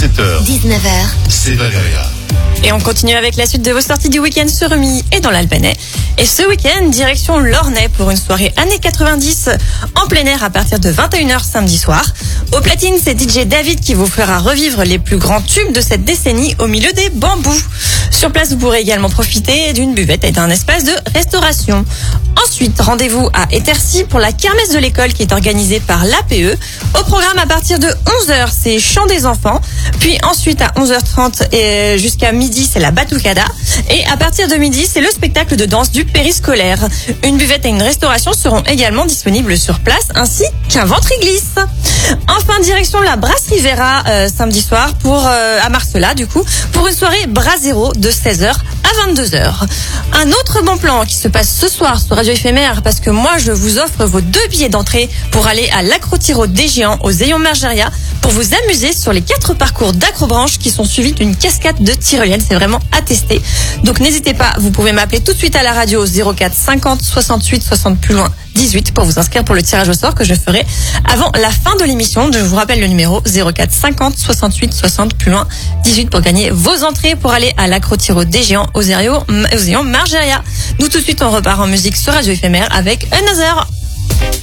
17h, 19h, c'est Valéria. Et on continue avec la suite de vos sorties du week-end sur Rumi et dans l'Albanais. Et ce week-end, direction l'Ornay pour une soirée années 90 en plein air à partir de 21h samedi soir. Au platine, c'est DJ David qui vous fera revivre les plus grands tubes de cette décennie au milieu des bambous. Sur place, vous pourrez également profiter d'une buvette et d'un espace de restauration. Ensuite, rendez-vous à Étercy pour la kermesse de l'école qui est organisée par l'APE. Au programme à partir de 11h, c'est chant des enfants. Puis ensuite à 11h30 et jusqu'à midi, c'est la batucada. Et à partir de midi, c'est le spectacle de danse du périscolaire. Une buvette et une restauration seront également disponibles sur place ainsi qu'un ventre-glisse. Enfin, direction la Brasserie Vera samedi soir à Marcella du coup pour une soirée Brasero de 16h à 22h. Un autre bon plan qui se passe ce soir sur Radio Éphémère parce que moi je vous offre vos 2 billets d'entrée pour aller à l'Acrotiro des Géants aux Ayons Margeria pour vous amuser sur les 4 parcours d'acrobranche qui sont suivis d'une cascade de tyrolienne. C'est vraiment à tester. Donc n'hésitez pas, vous pouvez m'appeler tout de suite à la radio au 04 50 68 60 plus loin 18 pour vous inscrire pour le tirage au sort que je ferai avant la fin de l'émission. Je vous rappelle le numéro 04 50 68 60 plus loin 18 pour gagner vos entrées pour aller à l'Acrotiro des Géants aux Ayons Margeria. Nous tout de suite on repart en musique sur Radio Éphémère avec Another.